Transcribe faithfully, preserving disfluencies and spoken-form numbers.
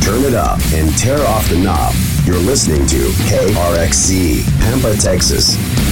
turn it up, and tear off the knob. You're listening to K R X Z, Pampa, Texas.